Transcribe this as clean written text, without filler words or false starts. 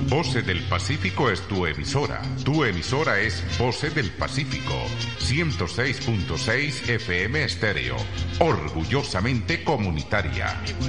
Voce del Pacífico es tu emisora. Tu emisora es Voce del Pacífico. 106.6 FM Estéreo. Orgullosamente comunitaria.